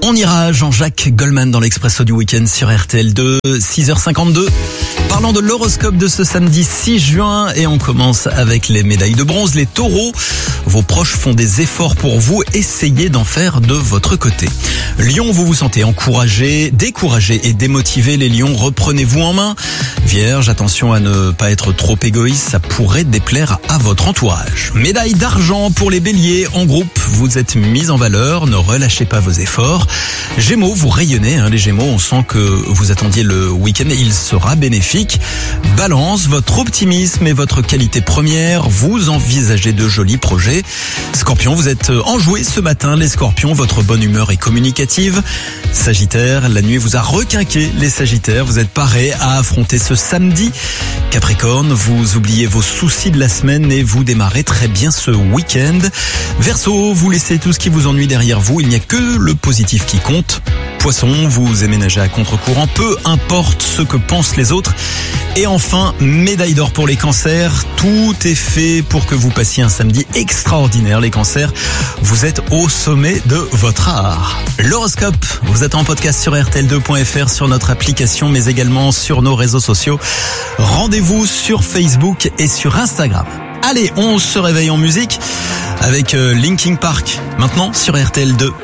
On ira Jean-Jacques Goldman dans l'Expresso du week-end sur RTL2, 6h52. Parlons de l'horoscope de ce samedi 6 juin et on commence avec les médailles de bronze, les taureaux. Vos proches font des efforts pour vous, essayez d'en faire de votre côté. Lion, vous vous sentez encouragé, découragé et démotivé. Les lions, reprenez-vous en main. Vierge, attention à ne pas être trop égoïste, ça pourrait déplaire à votre entourage. Médaille d'argent pour les béliers, en groupe, vous êtes mis en valeur, ne relâchez pas vos efforts. Gémeaux, vous rayonnez, les Gémeaux, on sent que vous attendiez le week-end, il sera bénéfique. Balance, votre optimisme est votre qualité première, vous envisagez de jolis projets. Scorpion, vous êtes enjoué ce matin, les Scorpions, votre bonne humeur est communicative. Sagittaire, la nuit vous a requinqué, les Sagittaires, vous êtes parés à affronter ce samedi. Capricorne, vous oubliez vos soucis de la semaine et vous démarrez très bien ce week-end. Verseau, vous laissez tout ce qui vous ennuie derrière vous, il n'y a que le positif qui compte. Poisson, vous aimez nager à contre-courant, peu importe ce que pensent les autres. Et enfin, médaille d'or pour les cancers. Tout est fait pour que vous passiez un samedi extraordinaire, les cancers. Vous êtes au sommet de votre art. L'horoscope vous attend en podcast sur rtl2.fr, sur notre application, mais également sur nos réseaux sociaux. Rendez-vous sur Facebook et sur Instagram. Allez, on se réveille en musique avec Linkin Park, maintenant sur RTL2.